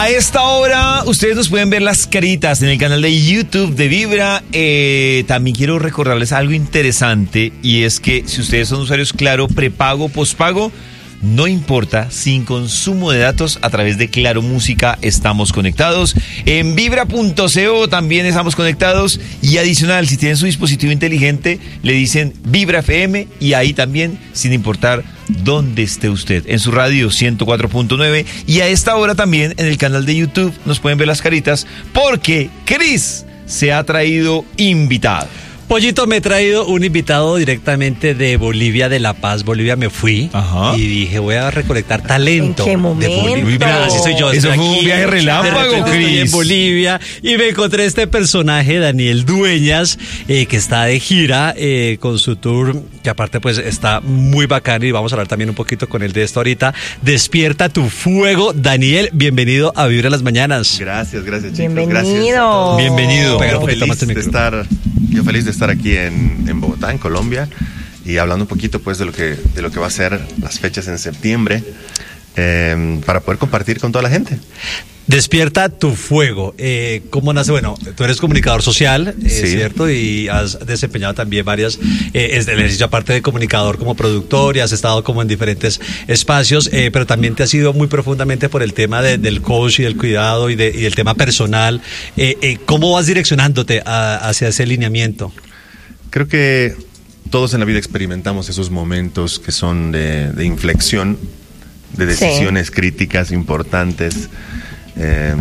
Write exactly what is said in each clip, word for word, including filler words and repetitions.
A esta hora ustedes nos pueden ver las caritas en el canal de YouTube de Vibra. Eh, también quiero recordarles algo interesante, y es que si ustedes son usuarios Claro, prepago, pospago, no importa, sin consumo de datos, a través de Claro Música estamos conectados. En vibra punto co también estamos conectados. Y adicional, si tienen su dispositivo inteligente, le dicen Vibra F M, y ahí también, sin importar dónde esté usted, en su radio ciento cuatro punto nueve. Y a esta hora también en el canal de YouTube nos pueden ver las caritas, porque Chris se ha traído invitado. Pollito, me he traído un invitado directamente de Bolivia, de La Paz. Bolivia me fui. Ajá. Y dije, voy a recolectar talento. ¿En qué momento? De Bolivia. Así soy yo. Eso estoy fue aquí, un viaje relámpago, de repente estoy en Bolivia y me encontré este personaje, Daniel Dueñas, eh, que está de gira eh, con su tour, que aparte pues está muy bacano, y vamos a hablar también un poquito con él de esto ahorita. Despierta tu fuego. Daniel, bienvenido a Vibra las Mañanas. Gracias, gracias, chicos. Bienvenido. Gracias. Bienvenido. Yo feliz de estar, yo feliz de estar aquí en, en Bogotá, en Colombia, y hablando un poquito pues de lo que, de lo que va a ser las fechas en septiembre, eh, para poder compartir con toda la gente. Despierta tu fuego. Eh, ¿Cómo nace? Bueno, tú eres comunicador social, eh, sí. ¿cierto? Y has desempeñado también varias, eh, es el ejercicio aparte de comunicador como productor, y has estado como en diferentes espacios, eh, pero también te has ido muy profundamente por el tema de, del coach y del cuidado y, de, y del tema personal. Eh, eh, ¿Cómo vas direccionándote a, hacia ese lineamiento? Creo que todos en la vida experimentamos esos momentos que son de, de inflexión, de decisiones sí. críticas, importantes. Eh,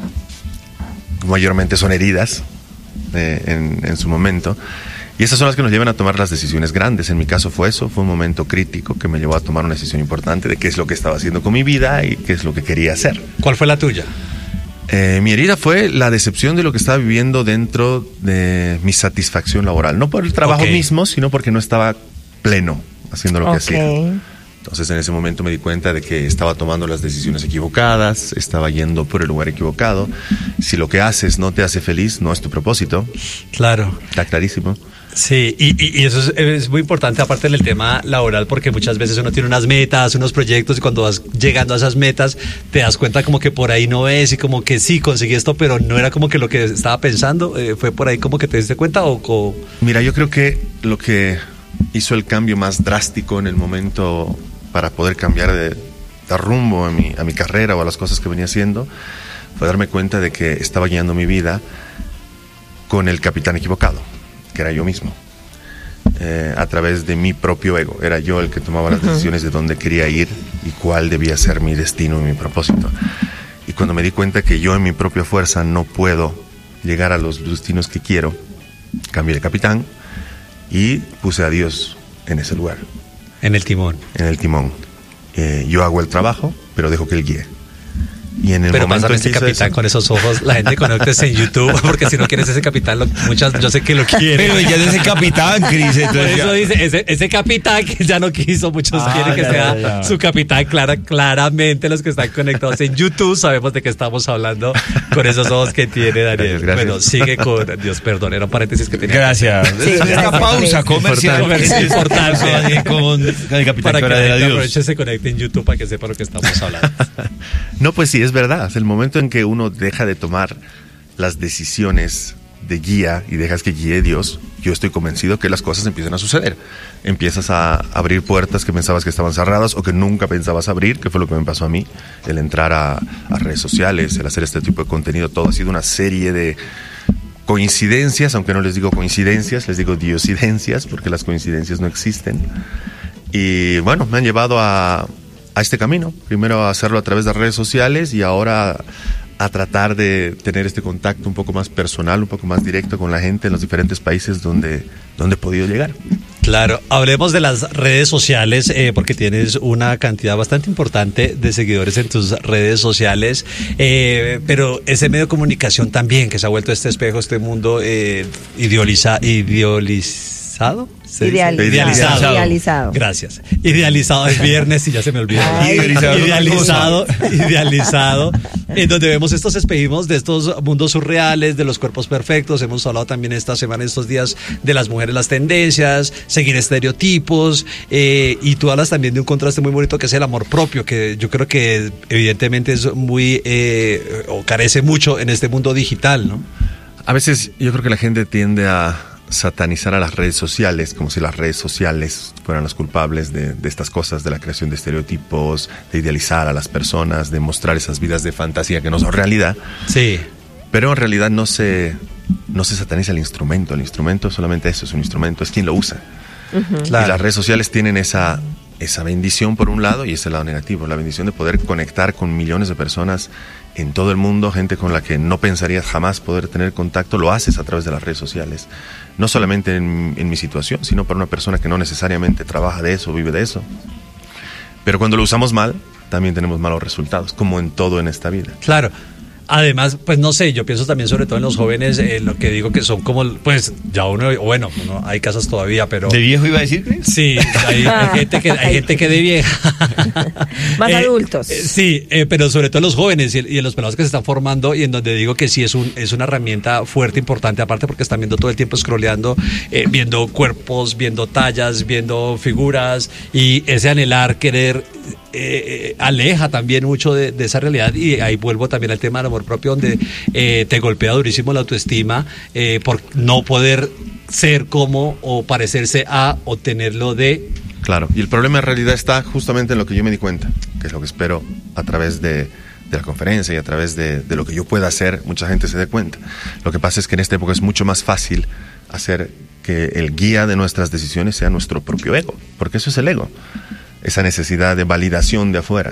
mayormente son heridas eh, en, en su momento, y esas son las que nos llevan a tomar las decisiones grandes. En mi caso fue eso, fue un momento crítico que me llevó a tomar una decisión importante de qué es lo que estaba haciendo con mi vida y qué es lo que quería hacer. ¿Cuál fue la tuya? Eh, mi herida fue la decepción de lo que estaba viviendo dentro de mi satisfacción laboral, no por el trabajo okay. mismo, sino porque no estaba pleno haciendo lo que okay. hacía. Entonces en ese momento me di cuenta de que estaba tomando las decisiones equivocadas, estaba yendo por el lugar equivocado. Si lo que haces no te hace feliz, no es tu propósito. Claro. Está clarísimo. Sí, y, y, y eso es, es muy importante aparte del tema laboral, porque muchas veces uno tiene unas metas, unos proyectos, y cuando vas llegando a esas metas te das cuenta como que por ahí no es, y como que sí, conseguí esto, pero no era como que lo que estaba pensando. Eh, ¿Fue por ahí como que te diste cuenta o, o...? Mira, yo creo que lo que hizo el cambio más drástico en el momento para poder cambiar de, de rumbo a mi, a mi carrera o a las cosas que venía haciendo fue darme cuenta de que estaba guiando mi vida con el capitán equivocado, que era yo mismo, eh, a través de mi propio ego. Era yo el que tomaba las decisiones de dónde quería ir y cuál debía ser mi destino y mi propósito. Y cuando me di cuenta que yo en mi propia fuerza no puedo llegar a los destinos que quiero, cambié de capitán y puse a Dios en ese lugar. En el timón. En el timón. Eh, yo hago el trabajo, pero dejo que él guíe. Y en el pero momento pásame ese capitán eso, con esos ojos, la gente conéctese en YouTube, porque si no quieres ese capitán, lo, muchas, yo sé que lo quieren. Pero ya es ese capitán, Cris. Entonces eso dice, ese, ese capitán que ya no quiso, muchos ah, quieren que ya, sea ya, ya. su capitán. Clara, claramente los que están conectados en YouTube sabemos de qué estamos hablando con esos ojos que tiene Daniel. Gracias, gracias. Bueno, sigue con, Dios perdón, era un paréntesis que tenía. Gracias. Sí, esta pausa comercial es importante con, con el capitán. Para que la gente aproveche, se conecte en YouTube para que sepa lo que estamos hablando. No, pues sí, es verdad. El momento en que uno deja de tomar las decisiones de guía y dejas que guíe Dios, yo estoy convencido que las cosas empiezan a suceder. Empiezas a abrir puertas que pensabas que estaban cerradas o que nunca pensabas abrir, que fue lo que me pasó a mí. El entrar a, a redes sociales, el hacer este tipo de contenido, todo ha sido una serie de coincidencias, aunque no les digo coincidencias, les digo diosidencias, porque las coincidencias no existen. Y bueno, me han llevado a... a este camino, primero a hacerlo a través de redes sociales y ahora a tratar de tener este contacto un poco más personal, un poco más directo con la gente en los diferentes países donde, donde he podido llegar. Claro, hablemos de las redes sociales, eh, porque tienes una cantidad bastante importante de seguidores en tus redes sociales, eh, pero ese medio de comunicación también, que se ha vuelto este espejo, este mundo eh, idealiza, idealiza ¿Idealizado? Idealizado. Idealizado. Idealizado. Gracias. Idealizado es viernes y ya se me olvidó. Ay. Idealizado, idealizado, idealizado, en donde vemos estos espejismos de estos mundos surreales, de los cuerpos perfectos. Hemos hablado también esta semana, estos días, de las mujeres, las tendencias, seguir estereotipos, eh, y tú hablas también de un contraste muy bonito que es el amor propio, que yo creo que evidentemente es muy, eh, o carece mucho en este mundo digital, ¿no? A veces yo creo que la gente tiende a satanizar a las redes sociales, como si las redes sociales fueran las culpables de, de estas cosas, de la creación de estereotipos, de idealizar a las personas, de mostrar esas vidas de fantasía que no son realidad. Sí. Pero en realidad no se, no se sataniza el instrumento. El instrumento solamente eso, es un instrumento, es quien lo usa. Uh-huh. Claro. Y las redes sociales tienen esa, esa bendición por un lado y ese lado negativo, la bendición de poder conectar con millones de personas en todo el mundo, gente con la que no pensarías jamás poder tener contacto, lo haces a través de las redes sociales. No solamente en, en mi situación, sino para una persona que no necesariamente trabaja de eso, vive de eso. Pero cuando lo usamos mal, también tenemos malos resultados, como en todo en esta vida. Claro. Además, pues no sé, yo pienso también sobre todo en los jóvenes, eh, lo que digo que son como, pues ya uno, bueno, no hay casas todavía, pero... ¿De viejo iba a decir, Cris? Sí, hay, hay gente que hay gente que de vieja. Más Eh, adultos. eh, sí, eh, pero sobre todo los jóvenes y, y en los pelados que se están formando, y en donde digo que sí es un es una herramienta fuerte, importante, aparte porque están viendo todo el tiempo scrolleando, eh, viendo cuerpos, viendo tallas, viendo figuras, y ese anhelar, querer... Eh, aleja también mucho de, de esa realidad, y ahí vuelvo también al tema del amor propio, donde eh, te golpea durísimo la autoestima, eh, por no poder ser como o parecerse a o tenerlo de... Claro, y el problema en realidad está justamente en lo que yo me di cuenta, que es lo que espero a través de, de la conferencia y a través de, de lo que yo pueda hacer, mucha gente se dé cuenta. Lo que pasa es que en esta época es mucho más fácil hacer que el guía de nuestras decisiones sea nuestro propio ego, porque eso es el ego. Esa necesidad de validación de afuera.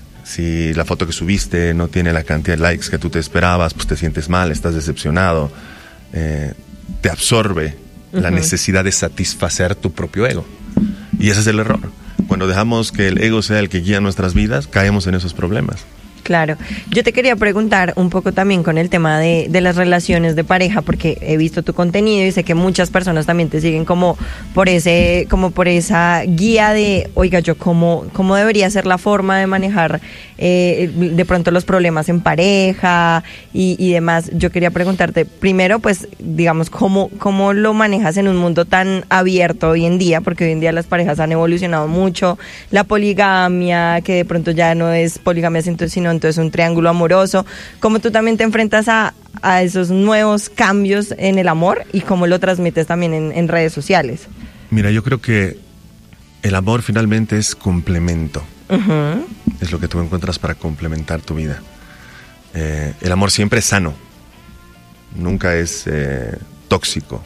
Si la foto que subiste no tiene la cantidad de likes que tú te esperabas, pues te sientes mal, estás decepcionado, eh, te absorbe uh-huh. la necesidad de satisfacer tu propio ego. Y ese es el error. Cuando dejamos que el ego sea el que guía nuestras vidas, caemos en esos problemas. Claro. Yo te quería preguntar un poco también con el tema de, de las relaciones de pareja, porque he visto tu contenido y sé que muchas personas también te siguen como por ese, como por esa guía de, oiga, yo cómo, cómo debería ser la forma de manejar eh, de pronto los problemas en pareja y, y demás. Yo quería preguntarte, primero, pues, digamos, cómo, cómo lo manejas en un mundo tan abierto hoy en día, porque hoy en día las parejas han evolucionado mucho, la poligamia, que de pronto ya no es poligamia, sino entonces un triángulo amoroso. ¿Cómo tú también te enfrentas a, a esos nuevos cambios en el amor y cómo lo transmites también en, en redes sociales? Mira, yo creo que el amor finalmente es complemento. Uh-huh. Es lo que tú encuentras para complementar tu vida. Eh, el amor siempre es sano, nunca es eh, tóxico.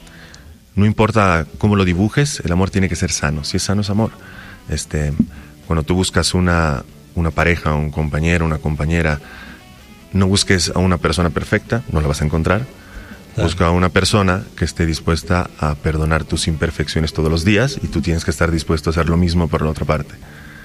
No importa cómo lo dibujes, el amor tiene que ser sano. Si es sano, es amor. Este, cuando tú buscas una... una pareja, un compañero, una compañera, no busques a una persona perfecta, no la vas a encontrar. Claro. Busca a una persona que esté dispuesta a perdonar tus imperfecciones todos los días, y tú tienes que estar dispuesto a hacer lo mismo por la otra parte.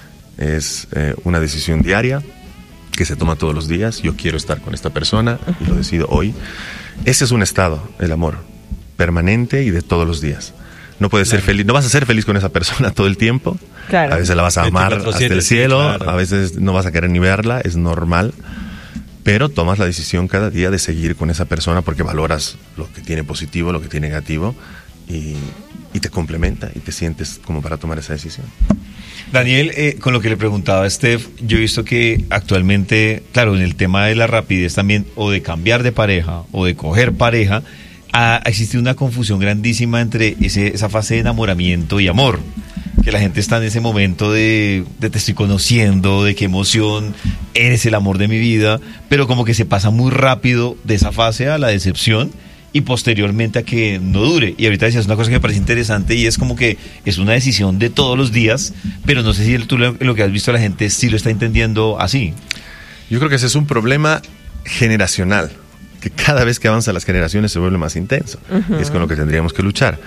Es eh, una decisión diaria que se toma todos los días. Yo quiero estar con esta persona y lo decido hoy. Ese es un estado, el amor, permanente y de todos los días. No puedes claro. ser feliz, no vas a ser feliz con esa persona todo el tiempo. Claro. A veces la vas a amar hasta el cielo, sí, claro. A veces no vas a querer ni verla, es normal. Pero tomas la decisión cada día de seguir con esa persona porque valoras lo que tiene positivo, lo que tiene negativo, y, y te complementa y te sientes como para tomar esa decisión. Daniel, eh, con lo que le preguntaba a Steph, yo he visto que actualmente, claro, en el tema de la rapidez también, o de cambiar de pareja, o de coger pareja, ha existido una confusión grandísima entre ese, esa fase de enamoramiento y amor, que la gente está en ese momento de, de te estoy conociendo, de qué emoción, eres el amor de mi vida, pero como que se pasa muy rápido de esa fase a la decepción y posteriormente a que no dure. Y ahorita decías una cosa que me parece interesante, y es como que es una decisión de todos los días, pero no sé si tú lo, lo que has visto a la gente sí lo está entendiendo así. Yo creo que ese es un problema generacional, que cada vez que avanzan las generaciones se vuelve más intenso. Uh-huh. Y es con lo que tendríamos que luchar.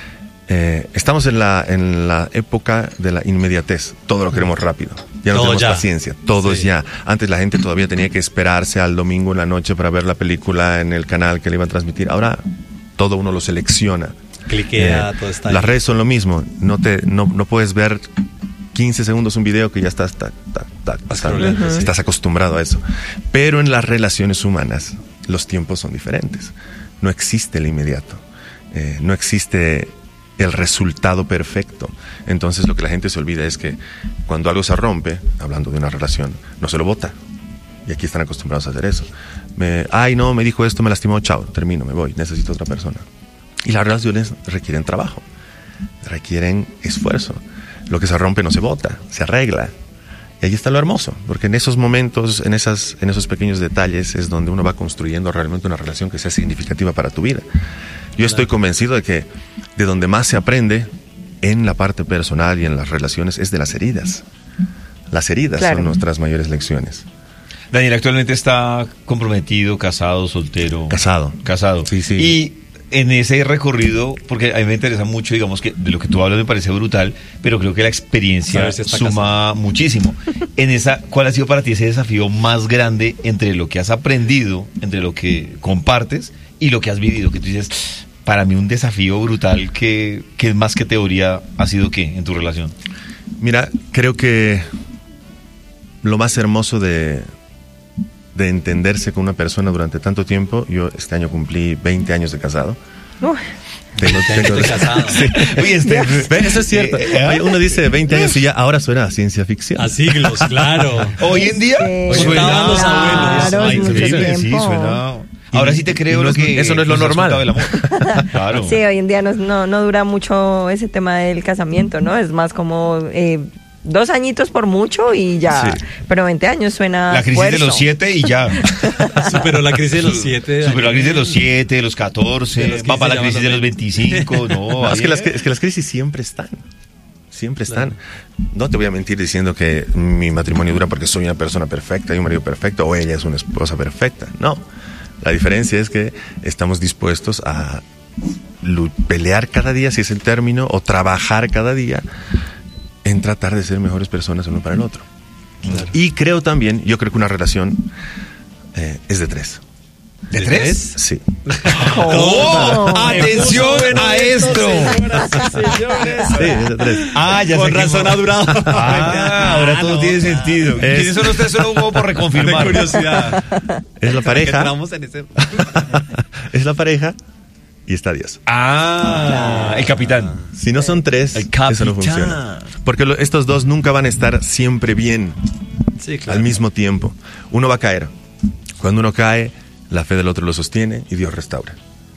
Eh, estamos en la, en la época de la inmediatez. Todo lo queremos rápido. Ya no todo tenemos ya. paciencia. Todo sí. es ya. Antes la gente todavía tenía que esperarse al domingo en la noche para ver la película en el canal que le iban a transmitir. Ahora todo uno lo selecciona. Cliquea, todo está ahí. Las redes son lo mismo. No, te, no, no puedes ver quince segundos un video que ya estás, tac, tac, tac, tac, Uh-huh. estás acostumbrado a eso. Pero en las relaciones humanas los tiempos son diferentes. No existe el inmediato. Eh, no existe el resultado perfecto. Entonces lo que la gente se olvida es que cuando algo se rompe, hablando de una relación, no se lo bota. Y aquí están acostumbrados a hacer eso. Me, Ay, no, me dijo esto, me lastimó, chao, termino, me voy, necesito otra persona. Y las relaciones requieren trabajo, requieren esfuerzo. Lo que se rompe no se bota, se arregla. Y ahí está lo hermoso, porque en esos momentos, en, esas, en esos pequeños detalles es donde uno va construyendo realmente una relación que sea significativa para tu vida. Yo estoy convencido de que de donde más se aprende en la parte personal y en las relaciones es de las heridas. Las heridas Claro. son nuestras mayores lecciones. Daniel actualmente está comprometido, casado, soltero. Casado. Casado. Sí, sí. Y en ese recorrido, porque a mí me interesa mucho, digamos que de lo que tú hablas me parece brutal, pero creo que la experiencia Saber si está suma muchísimo. En esa, ¿cuál ha sido para ti ese desafío más grande entre lo que has aprendido, entre lo que compartes y lo que has vivido? Que tú dices, para mí un desafío brutal que, que es más que teoría, ¿ha sido qué en tu relación? Mira, creo que lo más hermoso de, de entenderse con una persona durante tanto tiempo, yo este año cumplí veinte años de casado. Uy, Tengo, tengo- de casado. Sí. Oye, este, Ve, eso es cierto. Eh, ¿eh? Oye, uno dice veinte años y ya ahora suena a ciencia ficción. A siglos, claro. Hoy en día Sí. Contaban los abuelos. Claro, Ay, es mucho increíble, sí, tiempo. suena. Ahora sí te creo Y no lo es- que eso no es lo nos has normal. contado del amor. Claro. Sí, hoy en día no, no, no dura mucho ese tema del casamiento, ¿no? Es más como eh, dos añitos por mucho y ya. Sí. Pero veinte años suena La crisis esfuerzo. de los siete y ya. Superó la crisis de los siete. Superó la crisis de los siete, de los catorce, De los va para la quince, crisis de los veinticinco, no. No, es, ahí que las, es que las crisis siempre están. Siempre están. No te voy a mentir diciendo que mi matrimonio dura porque soy una persona perfecta y un marido perfecto o ella es una esposa perfecta. No. La diferencia es que estamos dispuestos a lu- pelear cada día, si es el término, o trabajar cada día en tratar de ser mejores personas uno para el otro. Claro. Y creo también, yo creo que una relación eh, es de tres. ¿De tres? Sí. ¡Oh! ¡Atención a esto! Sí, es de tres. Ah, ya Con sé que- razón ha durado. Ah, ahora todo no. tiene sentido. Es- ¿Quiénes son ustedes? Solo hubo por De reconfirmar. curiosidad. Es la pareja. Entramos en ese. Es la pareja y está Dios. Ah, el capitán. Si no son tres, El eso no capitán. funciona. Porque lo- estos dos nunca van a estar siempre bien Sí, claro. al mismo tiempo. Uno va a caer. Cuando uno cae, la fe del otro lo sostiene y Dios restaura.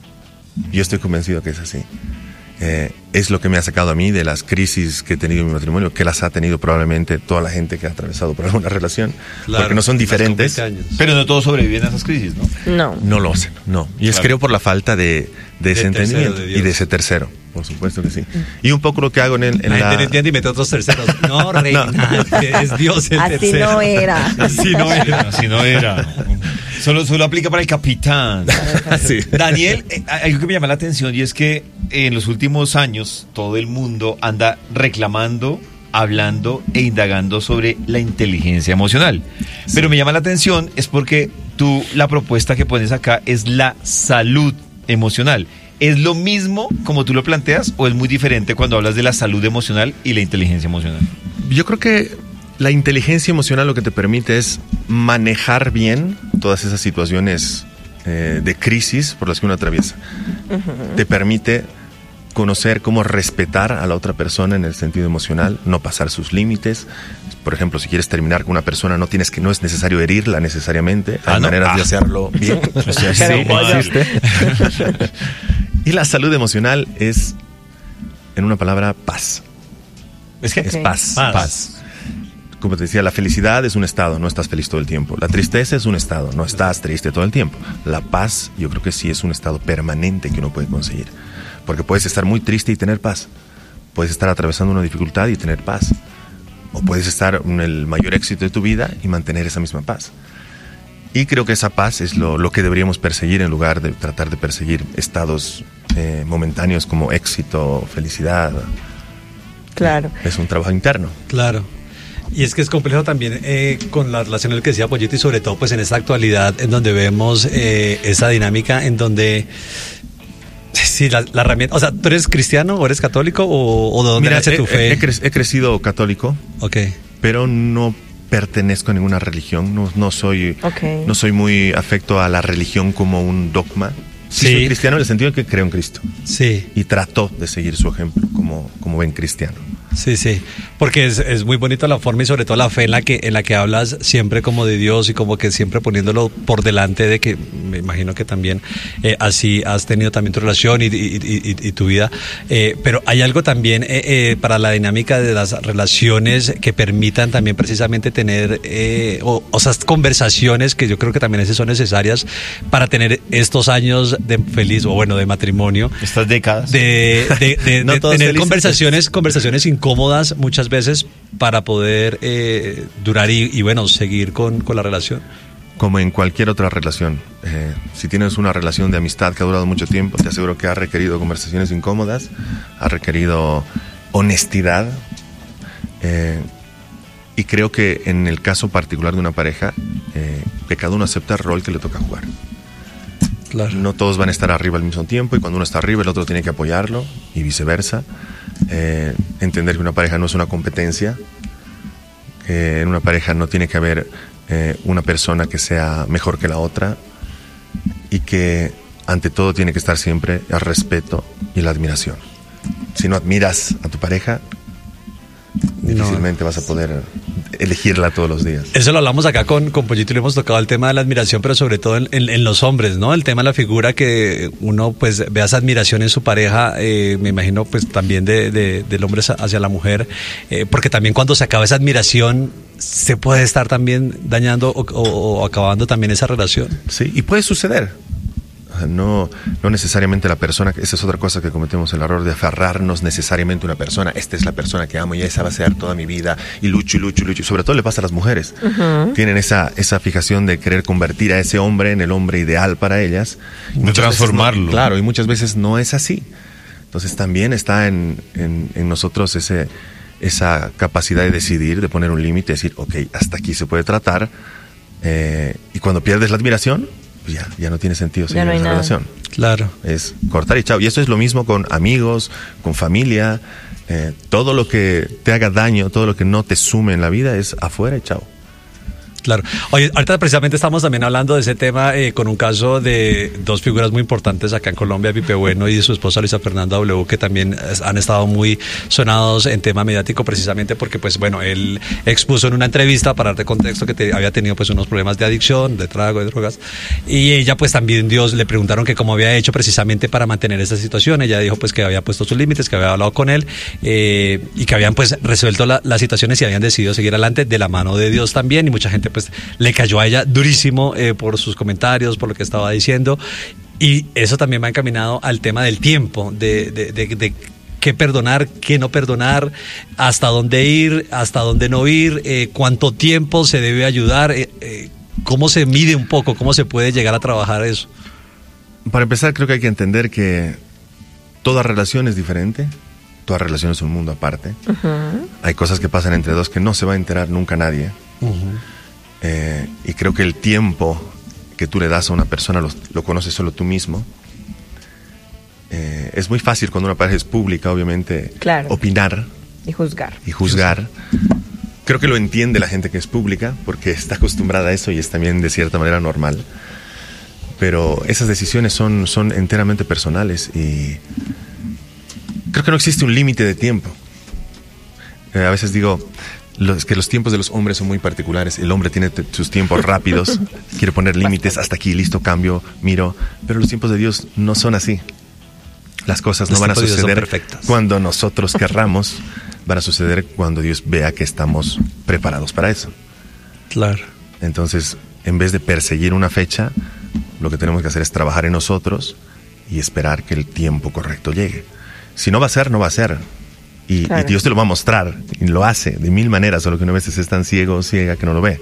Yo estoy convencido que es así. Eh, es lo que me ha sacado a mí de las crisis que he tenido en mi matrimonio, que las ha tenido probablemente toda la gente que ha atravesado por alguna relación. Claro, porque no son más con diferentes. veinte años. Pero no todos sobreviven a esas crisis, ¿no? No. No lo hacen, no. Y es Claro. creo por la falta de, de ese De tercero, entendimiento de y Dios. de ese tercero. Por supuesto que sí. Y un poco lo que hago en, el, en La la... gente no entiende y mete otros terceros. No, reina, que es Dios el Así tercero. no era. Así no era. Si no era. Solo, solo aplica para el capitán. Sí. Daniel, eh, algo que me llama la atención y es que en los últimos años todo el mundo anda reclamando, hablando e indagando sobre la inteligencia emocional. Pero me llama la atención es porque tú, la propuesta que pones acá es la salud emocional. ¿Es lo mismo como tú lo planteas o es muy diferente cuando hablas de la salud emocional y la inteligencia emocional? Yo creo que la inteligencia emocional lo que te permite es manejar bien todas esas situaciones eh, de crisis por las que uno atraviesa. Te permite conocer cómo respetar a la otra persona en el sentido emocional, no pasar sus límites. Por ejemplo, si quieres terminar con una persona, no tienes que, no es necesario herirla necesariamente. Hay Ah, ¿no? maneras de Ah. hacerlo bien. O sea, Pero sí, vaya. existe. Y la salud emocional es, en una palabra, paz. Es que Es Ok. paz. Paz. Paz. Como te decía, la felicidad es un estado, no estás feliz todo el tiempo. La tristeza es un estado, no estás triste todo el tiempo. La paz, yo creo que sí es un estado permanente que uno puede conseguir. Porque puedes estar muy triste y tener paz. Puedes estar atravesando una dificultad y tener paz. O puedes estar en el mayor éxito de tu vida y mantener esa misma paz. Y creo que esa paz es lo, lo que deberíamos perseguir en lugar de tratar de perseguir estados eh, momentáneos como éxito, felicidad. Claro. Es un trabajo interno. Claro. Y es que es complejo también eh, con la relación en la que decía Pollito y sobre todo pues en esta actualidad en donde vemos eh, esa dinámica en donde es Sí, la, la herramienta. O sea, ¿tú eres cristiano o eres católico o, o de dónde Mira, nace tu he, fe? He, cre- he crecido católico, Ok. pero no pertenezco a ninguna religión. No, no soy, Ok. no soy muy afecto a la religión como un dogma. Sí, Sí. soy cristiano en el sentido de que creo en Cristo Sí. y trato de seguir su ejemplo como, como buen cristiano. Sí, sí, porque es, es muy bonito la forma y sobre todo la fe en la que en la que hablas siempre como de Dios y como que siempre poniéndolo por delante de que me imagino que también eh, así has tenido también tu relación y, y, y, y tu vida, eh, pero hay algo también eh, eh, para la dinámica de las relaciones que permitan también precisamente tener eh, o, o esas conversaciones que yo creo que también esas son necesarias para tener estos años de feliz o bueno de matrimonio. Estas décadas. De, de, de, No de todos tener felices. conversaciones, conversaciones incómodas muchas veces para poder eh, durar y, y bueno, seguir con, con la relación. Como en cualquier otra relación, eh, si tienes una relación de amistad que ha durado mucho tiempo, te aseguro que ha requerido conversaciones incómodas, ha requerido honestidad, eh, y creo que en el caso particular de una pareja, eh, que cada uno acepta el rol que le toca jugar. Claro. No todos van a estar arriba al mismo tiempo y cuando uno está arriba el otro tiene que apoyarlo y viceversa. Eh, entender que una pareja no es una competencia, que en una pareja no tiene que haber eh, una persona que sea mejor que la otra y que ante todo tiene que estar siempre el respeto y la admiración. Si no admiras a tu pareja, difícilmente vas a poder elegirla todos los días. Eso lo hablamos acá con, con Pollito y le hemos tocado el tema de la admiración, pero sobre todo en, en, en los hombres, ¿no? El tema de la figura que uno pues vea esa admiración en su pareja, eh, me imagino pues también de, de, del hombre hacia la mujer, eh, porque también cuando se acaba esa admiración se puede estar también dañando o, o, o acabando también esa relación. Sí, y puede suceder. No, no necesariamente la persona, esa es otra cosa que cometemos el error de aferrarnos necesariamente a una persona. Esta es la persona que amo y esa va a ser toda mi vida y lucho y lucho y lucho. Sobre todo le pasa a las mujeres. Uh-huh. Tienen esa, esa fijación de querer convertir a ese hombre en el hombre ideal para ellas. Y transformarlo. No, claro, y muchas veces no es así. Entonces también está en, en, en nosotros ese, esa capacidad de decidir, de poner un límite, decir, ok, hasta aquí se puede tratar. Eh, y cuando pierdes la admiración, Ya, ya no tiene sentido seguir no esa relación. Claro. Es cortar y chao. Y eso es lo mismo con amigos, con familia. Eh, todo lo que te haga daño, todo lo que no te sume en la vida es afuera y chao. Claro. Oye, ahorita precisamente estamos también hablando de ese tema eh, con un caso de dos figuras muy importantes acá en Colombia, Pipe Bueno y su esposa Luisa Fernanda W, que también han estado muy sonados en tema mediático precisamente porque, pues bueno, él expuso en una entrevista, para darte contexto, que te, había tenido pues unos problemas de adicción, de trago, de drogas, y ella pues también, Dios, le preguntaron que cómo había hecho precisamente para mantener esta situación. Ella dijo pues que había puesto sus límites, que había hablado con él eh, y que habían pues resuelto la, las situaciones y habían decidido seguir adelante de la mano de Dios también, y mucha gente pues le cayó a ella durísimo eh, por sus comentarios, por lo que estaba diciendo, y eso también va encaminado al tema del tiempo, de, de, de, de qué perdonar, qué no perdonar, hasta dónde ir, hasta dónde no ir, eh, cuánto tiempo se debe ayudar, eh, eh, cómo se mide un poco, cómo se puede llegar a trabajar eso. Para empezar, creo que hay que entender que toda relación es diferente. Toda relación es un mundo aparte. Uh-huh. Hay cosas que pasan entre dos que no se va a enterar nunca nadie. Uh-huh. Eh, y creo que el tiempo que tú le das a una persona lo, lo conoces solo tú mismo. Eh, es muy fácil cuando una pareja es pública, obviamente, claro, opinar y juzgar. Y juzgar. Creo que lo entiende la gente que es pública porque está acostumbrada a eso y es también de cierta manera normal. Pero esas decisiones son, son enteramente personales y creo que no existe un límite de tiempo. Eh, a veces digo los, que los tiempos de los hombres son muy particulares. El hombre tiene t- sus tiempos rápidos, quiere poner límites, hasta aquí, listo, cambio, miro. Pero los tiempos de Dios no son así. Las cosas no van a suceder cuando nosotros querramos, van a suceder cuando Dios vea que estamos preparados para eso. Claro. Entonces, en vez de perseguir una fecha, lo que tenemos que hacer es trabajar en nosotros y esperar que el tiempo correcto llegue. Si no va a ser, no va a ser. Y, claro. y Dios te lo va a mostrar, y lo hace de mil maneras, solo que una vez es tan ciego o ciega que no lo ve.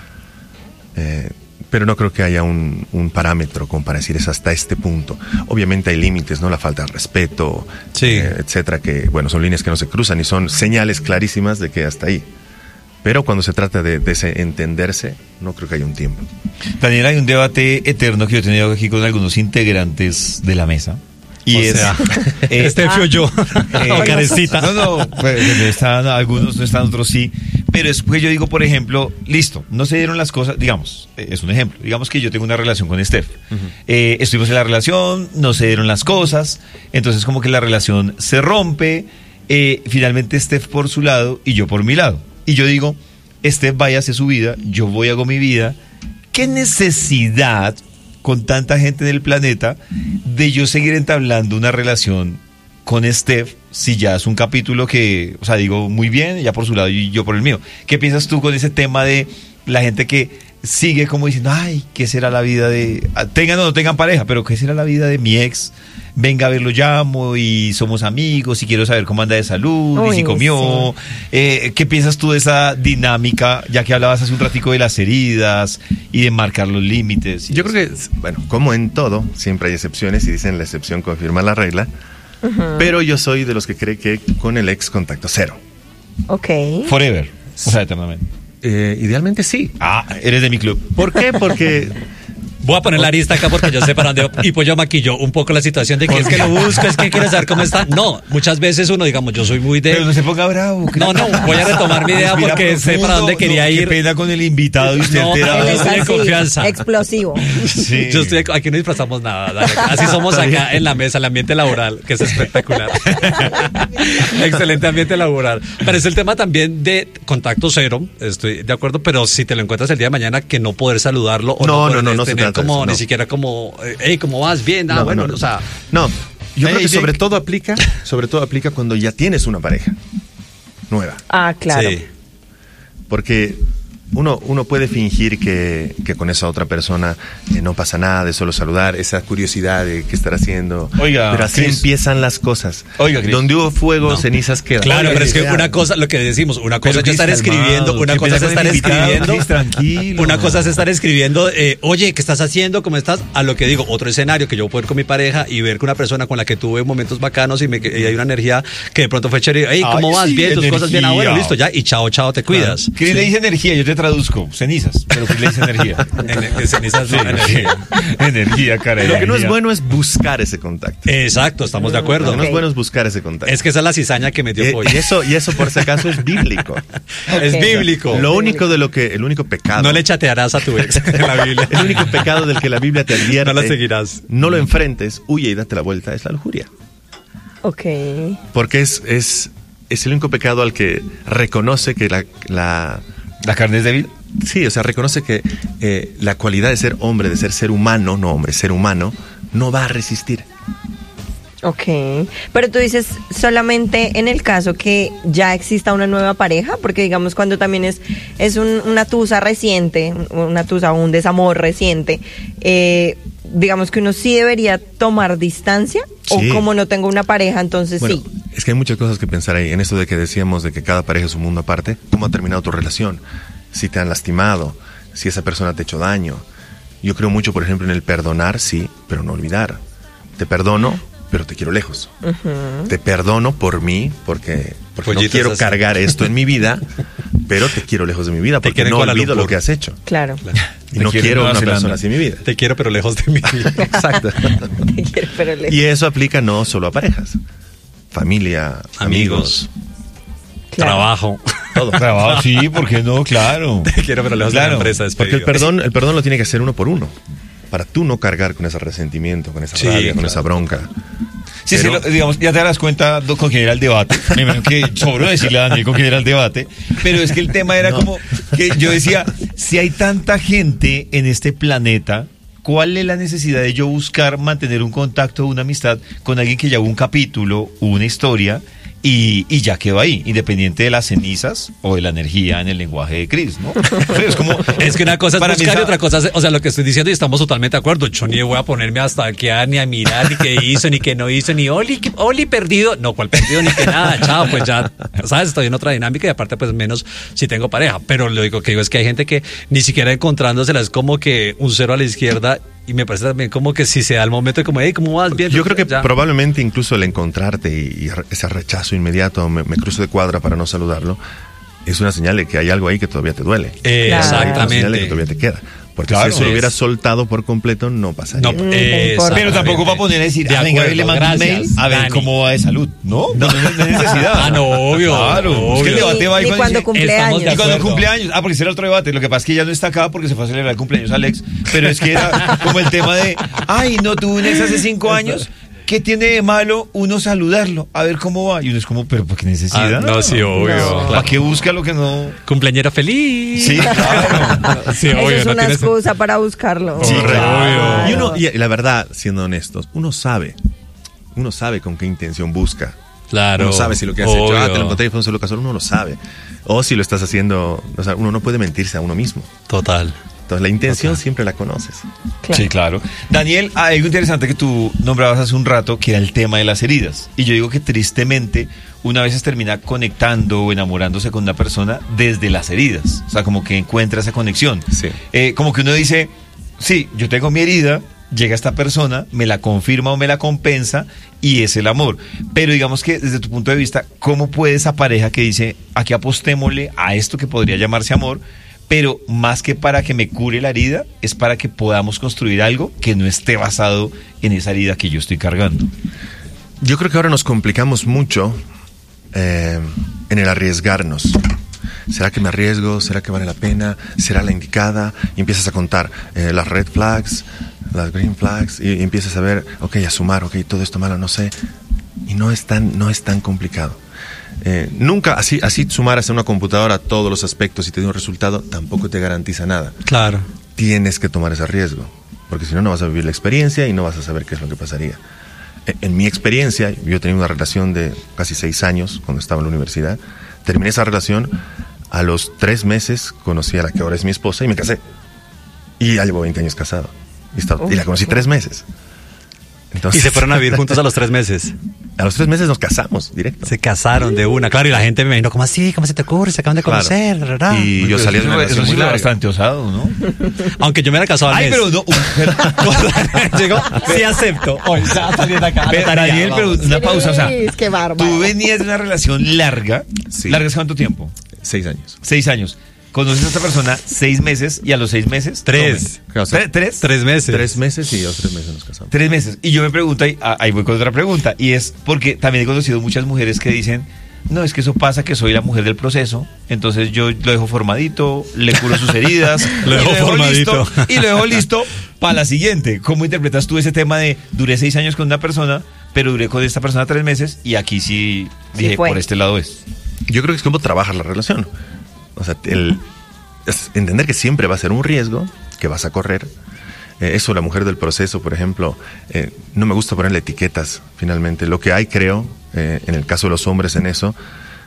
Eh, pero no creo que haya un, un parámetro como para decir es hasta este punto. Obviamente hay límites, ¿no? La falta de respeto, sí. eh, etcétera, que bueno, son líneas que no se cruzan y son señales clarísimas de que hasta ahí. Pero cuando se trata de, de ese entenderse, no creo que haya un tiempo. Daniel, hay un debate eterno que yo he tenido aquí con algunos integrantes de la mesa. Y O es, sea, eh, Estefio yo, Eh, o Karencita. No, no, pues, están, algunos no están, otros sí. Pero después yo digo, por ejemplo, listo, no se dieron las cosas, digamos, eh, es un ejemplo. Digamos que yo tengo una relación con Steph. Uh-huh. eh, estuvimos en la relación, no se dieron las cosas, entonces como que la relación se rompe, eh, finalmente Steph por su lado y yo por mi lado. Y yo digo, Steph vaya a hacer su vida, yo voy a hago mi vida. ¿Qué necesidad, con tanta gente en el planeta, de yo seguir entablando una relación con Steph si ya es un capítulo que, o sea, digo, muy bien, ella por su lado y yo por el mío? ¿Qué piensas tú con ese tema de la gente que sigue como diciendo, ay, ¿qué será la vida de... tengan o no tengan pareja, pero qué será la vida de mi ex? Venga a ver, lo llamo y somos amigos y quiero saber cómo anda de salud. Uy, y si comió. Sí. Eh, ¿Qué piensas tú de esa dinámica, ya que hablabas hace un ratico de las heridas y de marcar los límites? Yo eso. creo que, bueno, como en todo, siempre hay excepciones y dicen la excepción confirma la regla. Uh-huh. Pero yo soy de los que cree que con el ex contacto cero. Ok. Forever. O sea, eternamente. Eh, idealmente sí. Ah, eres de mi club. ¿Por qué? Porque... Voy a poner la lista acá porque yo sé para dónde. Y pues yo maquillo un poco la situación de que es que lo busco, es que quiero saber cómo está. No, muchas veces uno, digamos, yo soy muy de. Pero no se ponga bravo. No, no, voy a retomar mi idea porque profundo, sé para dónde quería no, ir. Qué pena con el invitado y usted no, alterado. Yo estoy en confianza. Explosivo. Sí. Yo estoy aquí no disfrazamos nada. Dale. Así somos acá en la mesa, el ambiente laboral, que es espectacular. Excelente ambiente laboral. Pero es el tema también de contacto cero, estoy de acuerdo, pero si te lo encuentras el día de mañana, que no poder saludarlo o no, no, no, no, no tener se trata como eso, no. ni siquiera como, hey, ¿cómo vas? Bien, ah, no, bueno, no, o sea. No, yo hey, creo que Jake. sobre todo aplica, sobre todo aplica cuando ya tienes una pareja nueva. Ah, claro. Sí. Porque uno, uno puede fingir que, que con esa otra persona eh, no pasa nada, de solo saludar, esa curiosidad de qué estar haciendo. Oiga, pero así Chris. empiezan las cosas. Oiga, Chris. Donde hubo fuego, No. cenizas quedan. Claro, Oiga, pero es que ya. una cosa, lo que decimos, una cosa Pero es estar Chris, escribiendo, calmado, una que cosa es empieza con estar el invitado, escribiendo, Chris, tranquilo. una cosa es estar escribiendo, eh, oye, ¿qué estás haciendo? ¿Cómo estás? A lo que digo, otro escenario que yo puedo ir con mi pareja y ver que una persona con la que tuve momentos bacanos y, me, y hay una energía que de pronto fue chévere, hey, ¿cómo Ay, vas? sí, Bien, tus energía. cosas bien, ah, bueno, listo, ya, y chao, chao, te cuidas. ¿Qué le dice energía? Yo te traduzco, cenizas, pero ¿qué le dice energía? En- cenizas no, Sí, energía. Energía, cara. Lo que no es energía. bueno es buscar ese contacto. Exacto, estamos de Lo acuerdo. que no es bueno es buscar ese contacto. Es que esa es la cizaña que me dio y, pollo. y eso, y eso por si acaso es bíblico. Es Ok. bíblico. Lo único de lo que, el único pecado. No le chatearás a tu ex en la Biblia. El único pecado del que la Biblia te advierte. No la seguirás. No lo enfrentes, huye y date la vuelta, es la lujuria. Ok. Porque es, es, es el único pecado al que reconoce que la, la ¿La carne es débil? sí, o sea, reconoce que eh, la cualidad de ser hombre, de ser ser humano, no hombre, ser humano, no va a resistir. Ok, pero tú dices solamente en el caso que ya exista una nueva pareja, porque digamos cuando también es, es un- una tusa reciente, una tusa o un desamor reciente, eh, digamos que uno sí debería tomar distancia, Sí. o como no tengo una pareja, entonces Bueno, sí. es que hay muchas cosas que pensar ahí. En esto de que decíamos de que cada pareja es un mundo aparte, ¿cómo ha terminado tu relación? Si te han lastimado, si esa persona te ha hecho daño. Yo creo mucho, por ejemplo, en el perdonar, sí, pero no olvidar. Te perdono, pero te quiero lejos. Ujú. Te perdono por mí, porque, porque no Pollitos quiero así. cargar esto en mi vida, pero te quiero lejos de mi vida, Te porque quiero en no Kuala olvido Lumpur. lo que has hecho. Claro. Y Te no quiero en quiero Nueva una Zelanda. persona así en mi vida. Te quiero, pero lejos de mí. Exacto. Pero le- Y eso aplica no solo a parejas, familia, amigos, Amigos, claro. trabajo. todo. Trabajo, sí, ¿por qué no? Claro. Te quiero, pero lejos de Claro, la empresa. Porque el despedido. perdón, el perdón lo tiene que hacer uno por uno, para tú no cargar con ese resentimiento, con esa Sí, rabia, con claro. esa bronca. Sí, Pero- sí, lo- digamos, ya te darás cuenta do- con quién era el debate. Me imagino que sobró decirle a Daniel con quién era el debate. Pero es que el tema era No. como que yo decía, si hay tanta gente en este planeta, ¿cuál es la necesidad de yo buscar mantener un contacto, una amistad con alguien que ya hubo un capítulo, una historia y, y ya quedó ahí, independiente de las cenizas o de la energía en el lenguaje de Chris, ¿no? Es como, Es que una cosa es para mí buscar y esa- otra cosa es, o sea, lo que estoy diciendo y estamos totalmente de acuerdo. Yo ni voy a ponerme hasta aquí a, ni a mirar ni qué hizo, ni qué no hizo, ni Oli, que- Oli perdido. No, cuál perdido, ni que nada, chao, pues ya, ¿sabes? Estoy en otra dinámica y aparte, pues menos si tengo pareja. Pero lo único que digo es que hay gente que ni siquiera encontrándosela es como que un cero a la izquierda y me parece también como que si se da el momento de como, hey, ¿cómo vas? Bien. Yo creo que Ya. probablemente incluso el encontrarte y, y re- ese rechazo inmediato, me, me cruzo de cuadra para no saludarlo, es una señal de que hay algo ahí que todavía te duele. Eh, Claro. Hay una señal de que Exactamente. todavía te queda. Porque Claro, si eso lo es- hubiera soltado por completo, no pasaría. No, te eh, importa. Pero tampoco va a poner a decir, De ah, venga, a ver, le acuerdo, mando un mail gracias, a ver Dani. cómo va de salud. No, no, no, no hay necesidad. Ah, no, obvio, Claro, es que el obvio. debate va ahí Ni cuando cuando dice- cumple estamos años. de Y cuando acuerdo. cumpleaños, ah, porque ese era otro debate. Lo que pasa es que ella no está acá porque se fue a celebrar el cumpleaños Alex. Pero es que era como el tema de, ay, no tuve un ex hace cinco años. ¿Qué tiene de malo uno saludarlo? A ver cómo va. Y uno es como, pero ¿por qué necesidad? Ah, no, sí, obvio. No. ¿Para qué busca lo que no? Cumpleañera feliz. Sí, claro. Sí, Eso obvio, es no una tienes- excusa para buscarlo. Sí, claro. Y uno, y la verdad, siendo honestos, uno sabe, uno sabe con qué intención busca. Claro. Uno sabe si lo que has hecho, obvio. ah, te lo encontré y fue un solo casual, uno lo sabe. O si lo estás haciendo, o sea, uno no puede mentirse a uno mismo. Total. Entonces la intención siempre la conoces. Claro. Sí, claro. Daniel, hay algo interesante que tú nombrabas hace un rato, que era el tema de las heridas. Y yo digo que tristemente una vez termina conectando o enamorándose con una persona desde las heridas. O sea, como que encuentra esa conexión. Sí. Eh, como que uno dice, sí, yo tengo mi herida, llega esta persona, me la confirma o me la compensa y es el amor. Pero digamos que desde tu punto de vista, ¿cómo puede esa pareja que dice, aquí apostémosle a esto que podría llamarse amor, pero más que para que me cure la herida, es para que podamos construir algo que no esté basado en esa herida que yo estoy cargando? Yo creo que ahora nos complicamos mucho eh, en el arriesgarnos. ¿Será que me arriesgo? ¿Será que vale la pena? ¿Será la indicada? Y empiezas a contar eh, las red flags, las green flags, y, y empiezas a ver, ok, a sumar, ok, todo esto malo, no sé. Y no es tan, no es tan complicado. Eh, nunca, así, así sumaras en una computadora todos los aspectos y te da un resultado, tampoco te garantiza nada. Claro. Tienes que tomar ese riesgo, porque si no, no vas a vivir la experiencia y no vas a saber qué es lo que pasaría. En, en mi experiencia, yo tenía una relación de casi seis años cuando estaba en la universidad. Terminé esa relación, a los tres meses conocí a la que ahora es mi esposa y me casé. Y ya llevo veinte años casado. Y, estaba- y la conocí tres meses. Entonces, Y se fueron a vivir juntos a los tres meses. A los tres meses nos casamos, directo. Se casaron de una, claro, y la gente me imagino, ¿cómo así? ¿Cómo se te ocurre? Se acaban de Claro. conocer, ¿verdad? Y yo salí de una Eso relación sí muy fue larga. bastante osado, ¿no? Aunque yo me era casado al Ay, mes. pero no. un- Llegó, sí acepto. Hoy ya saliendo acá. Pero, notaría, Daniel, pero vamos. una pausa. O sea, Cris, qué bárbaro. tú venías de una relación larga. Sí. ¿Larga es cuánto tiempo? Seis años. Seis años. Conoces a esta persona seis meses y a los seis meses. Tres. tomen. ¿Tre- ¿Tres? Tres meses. Tres meses y a los tres meses nos casamos. Tres meses. Y yo me pregunto, y ah, ahí voy con otra pregunta, y es porque también he conocido muchas mujeres que dicen, no, es que eso pasa que soy la mujer del proceso, entonces yo lo dejo formadito, le curo sus heridas, Lo y dejo formadito. listo, y lo dejo listo para la siguiente. ¿Cómo interpretas tú ese tema de duré seis años con una persona, pero duré con esta persona tres meses y aquí sí dije, fue. por este lado es? Yo creo que es cómo trabajas la relación. O sea, el, es entender que siempre va a ser un riesgo, que vas a correr. Eh, eso, la mujer del proceso, por ejemplo, eh, no me gusta ponerle etiquetas, finalmente. Lo que hay, creo, eh, en el caso de los hombres en eso,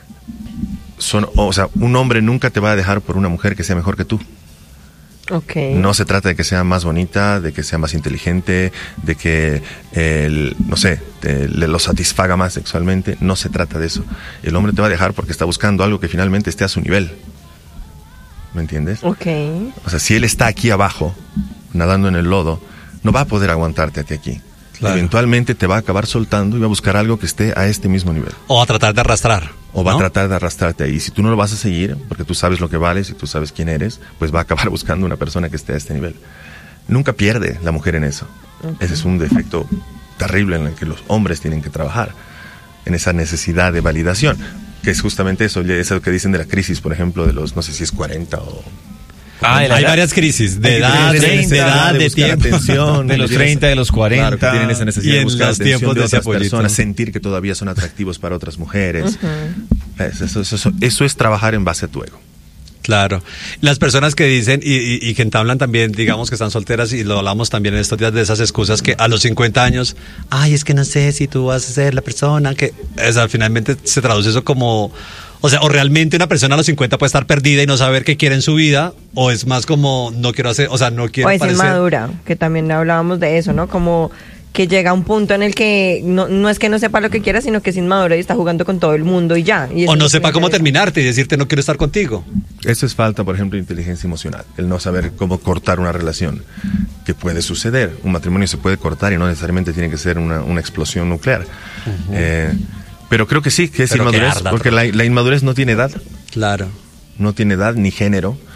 son, o sea, un hombre nunca te va a dejar por una mujer que sea mejor que tú. Ok. No se trata de que sea más bonita, de que sea más inteligente, de que, el, no sé, te- le lo satisfaga más sexualmente. No se trata de eso. El hombre te va a dejar porque está buscando algo que finalmente esté a su nivel. ¿Me entiendes? Ok. O sea, si él está aquí abajo, nadando en el lodo, no va a poder aguantarte a ti aquí. Claro. Eventualmente te va a acabar soltando y va a buscar algo que esté a este mismo nivel. O a tratar de arrastrar. O va ¿no? a tratar de arrastrarte ahí. Si tú no lo vas a seguir, porque tú sabes lo que vales y tú sabes quién eres, pues va a acabar buscando una persona que esté a este nivel. Nunca pierde la mujer en eso. Ese es un defecto terrible en el que los hombres tienen que trabajar, en esa necesidad de validación, que es justamente eso, eso que dicen de la crisis, por ejemplo, de los, no sé si es cuarenta o... Ah, de la Hay edad. varias crisis de Hay que edad, tener de, treinta, de edad, de, buscar tiempo. atención, De los que tienen treinta, de los cuarenta. Claro, que tienen esa necesidad Y de en buscar los atención tiempos de de ese otras apoyito. personas, sentir que todavía son atractivos para otras mujeres. eso, eso, eso, eso es trabajar en base a tu ego. Claro. Las personas que dicen y, y, y que entablan también, digamos que están solteras, y lo hablamos también en estos días de esas excusas que a los cincuenta años, ay, es que no sé si tú vas a ser la persona que... O sea, finalmente se traduce eso como... O sea, o realmente una persona a los cincuenta puede estar perdida y no saber qué quiere en su vida, o es más como, no quiero hacer, o sea, no quiero O es parecer... inmadura, que también hablábamos de eso, ¿no? Como que llega un punto en el que no, no es que no sepa lo que quiera, sino que es inmaduro y está jugando con todo el mundo y ya. Y eso O no es lo sepa que cómo me interesa. terminarte y decirte no quiero estar contigo. Eso es falta, por ejemplo, de inteligencia emocional. El no saber cómo cortar una relación, que puede suceder. Un matrimonio se puede cortar y no necesariamente tiene que ser una, una explosión nuclear. Eh, pero creo que sí, que es Pero que inmadurez, arda, porque pero- la, la inmadurez no tiene edad, Claro. no tiene edad ni género.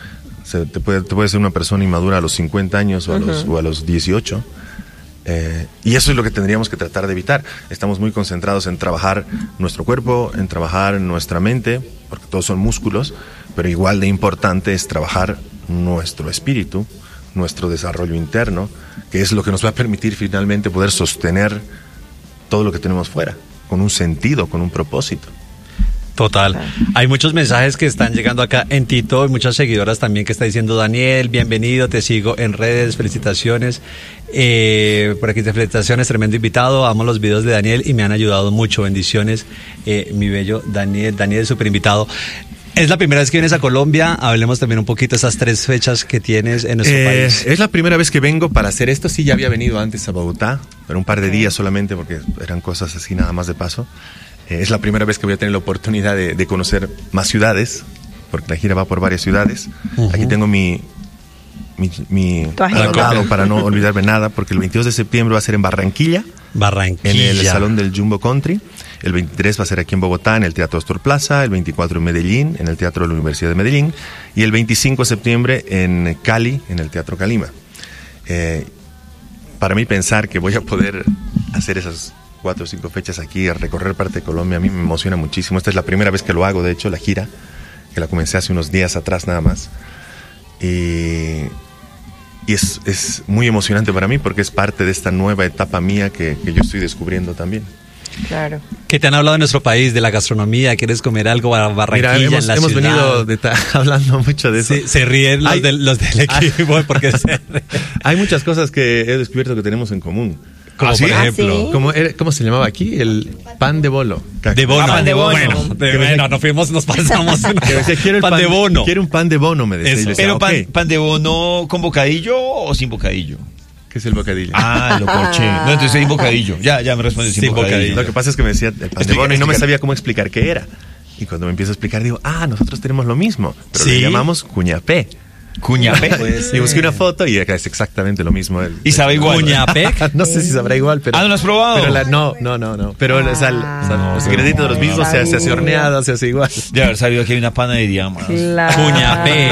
Se, te, puede, te puede ser una persona inmadura a los cincuenta años o a, uh-huh. los, o a los dieciocho. Eh, y eso es lo que tendríamos que tratar de evitar. Estamos muy concentrados en trabajar nuestro cuerpo, en trabajar nuestra mente, porque todos son músculos, pero igual de importante es trabajar nuestro espíritu, nuestro desarrollo interno, que es lo que nos va a permitir finalmente poder sostener todo lo que tenemos fuera, con un sentido, con un propósito. Total. Hay muchos mensajes que están llegando acá en Tito y muchas seguidoras también que está diciendo: Daniel, bienvenido, te sigo en redes, felicitaciones. Eh, por aquí te felicitaciones, tremendo invitado, amo los videos de Daniel y me han ayudado mucho, bendiciones, eh, mi bello Daniel, Daniel es súper invitado. ¿Es la primera vez que vienes a Colombia? Hablemos también un poquito de esas tres fechas que tienes en nuestro eh, país. Es la primera vez que vengo para hacer esto. Sí, ya había venido antes a Bogotá, pero un par de días solamente porque eran cosas así nada más de paso. Eh, es la primera vez que voy a tener la oportunidad de, de conocer más ciudades, porque la gira va por varias ciudades. Uh-huh. Aquí tengo mi, mi, mi anotado para no olvidarme nada, porque el veintidós de septiembre va a ser en Barranquilla, Barranquilla, en el Salón del Jumbo Country. El veintitrés va a ser aquí en Bogotá, en el Teatro Astor Plaza. El veinticuatro en Medellín, en el Teatro de la Universidad de Medellín. Y el veinticinco de septiembre en Cali, en el Teatro Calima. Eh, para mí pensar que voy a poder hacer esas cuatro o cinco fechas aquí, a recorrer parte de Colombia, a mí me emociona muchísimo. Esta es la primera vez que lo hago, de hecho, la gira, que la comencé hace unos días atrás nada más. Y, y es, es muy emocionante para mí porque es parte de esta nueva etapa mía que, que yo estoy descubriendo también. Claro. ¿Qué te han hablado de nuestro país, de la gastronomía? ¿Quieres comer algo a Barranquilla? Mira, hemos, en la hemos ciudad? venido de ta- hablando mucho de eso. Sí, se ríen los, hay, del, los del equipo porque se hay muchas cosas que he descubierto que tenemos en común. Como ¿Ah, sí? por ejemplo, ¿Ah, sí? ¿Cómo, era, ¿Cómo se llamaba aquí? El pan de bolo. de bono. Ah, pan de bono. Bueno, de, bueno, nos fuimos, nos pasamos. Que decía, quiero el pan, pan de bono. Quiero un pan de bono, me decía. Eso. Y le decía, Pero pan, okay. pan de bono con bocadillo o sin bocadillo. ¿Qué es el bocadillo? Ah, lo corché. No, entonces sin bocadillo. Ya, ya me respondió sin, Sin bocadillo. bocadillo. Lo que pasa es que me decía el pan de Explica, bono y no me explica. sabía cómo explicar qué era. Y cuando me empieza a explicar, digo, ah, nosotros tenemos lo mismo, pero Sí. le llamamos cuñapé. Cuñapé. Y busqué una foto y acá es exactamente lo mismo. El- Y sabe igual. Cuñapec. No sé si sabrá igual, pero... Ah, ¿no lo has probado? Pero la- no, no, no, no. Pero o sea, el- o sea, Ah, los ingredientes de los mismos se, se hace horneado, se hace igual. De haber sabido que hay una panadería más. Claro. Cuñapé.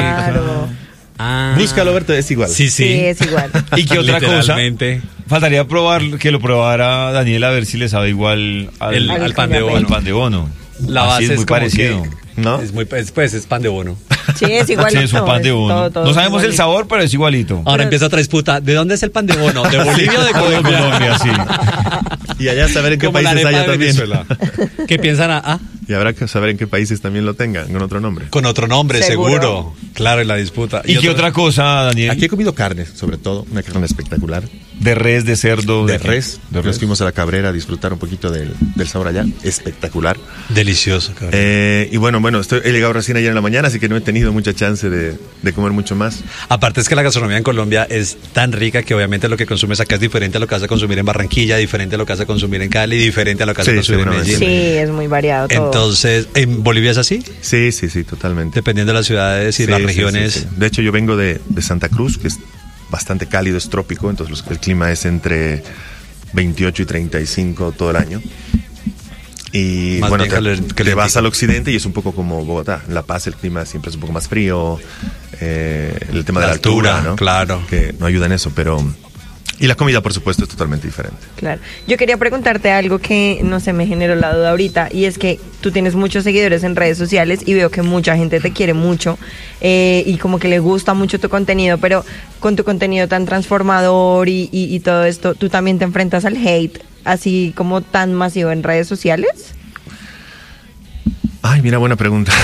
Ah. Búscalo, Berto, es igual. Sí, sí. Sí, es igual. ¿Y qué otra cosa? Literalmente. Faltaría probar, que lo probara Daniel a ver si le sabe igual al, El- al pan de cuñapé. bono. al pan de bono. La Así base es es muy como parecido. que- ¿No? Es muy, es, pues es pan de bono. Sí, es igual. Sí, es un pan de bono. todo no sabemos el igualito. sabor, pero es igualito. Ahora Pero- empieza otra disputa. ¿De dónde es el pan de bono? ¿De Bolivia o de Colombia? Colombia, sí. Y allá saber en qué Como la países arepa haya de también. Venezuela. ¿Qué piensan? a- Ah, Y habrá que saber en qué países también lo tengan, con otro nombre. con otro nombre, seguro. Seguro. Claro, en la disputa. ¿Y, qué otra cosa, Daniel? Aquí he comido carne, sobre todo, una carne espectacular. De res, de cerdo. De qué? res. De Nos res. fuimos a la Cabrera a disfrutar un poquito del, del sabor allá. Espectacular. Delicioso, cabrón. Eh, y bueno, bueno, estoy, he llegado recién ayer en la mañana, así que no he tenido mucha chance de, de comer mucho más. Aparte es que la gastronomía en Colombia es tan rica que obviamente lo que consumes acá es diferente a lo que vas a consumir en Barranquilla, diferente a lo que vas a consumir en Cali, diferente a lo que vas a Sí, consumir en seguramente. Medellín. Sí, es muy variado todo. Entonces, ¿en Bolivia es así? Sí, sí, sí, totalmente. Dependiendo de las ciudades y Sí, las sí, regiones. sí, sí. De hecho, yo vengo de, de Santa Cruz, que es bastante cálido, es trópico, entonces los- el clima es entre veintiocho y treinta y cinco todo el año. Y Más bueno, bien te, calen- te calentico. vas al occidente y es un poco como Bogotá. En La Paz el clima siempre es un poco más frío, eh, el tema La de la altura, altura, ¿no? claro. Que no ayuda en eso, pero... Y la comida, por supuesto, es totalmente diferente. Claro. Yo quería preguntarte algo que no sé, me generó la duda ahorita, y es que tú tienes muchos seguidores en redes sociales y veo que mucha gente te quiere mucho eh, y como que le gusta mucho tu contenido, pero con tu contenido tan transformador y, y, y todo esto, ¿tú también te enfrentas al hate así como tan masivo en redes sociales? Ay, mira, buena pregunta.